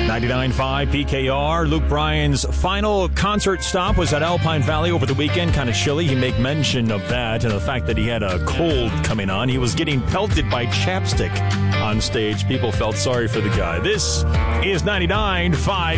99.5 PKR. Luke Bryan's final concert stop was at Alpine Valley over the weekend. Kind of chilly. He made mention of that and the fact that he had a cold coming on. He was getting pelted by chapstick on stage. People felt sorry for the guy. This is 99.5